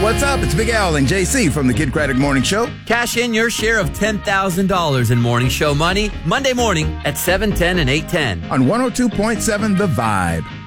What's up? It's Big Al and JC from the Kid Craddock Morning Show. Cash in your share of $10,000 in Morning Show money Monday morning at 7:10 and 8:10 on 102.7 The Vibe.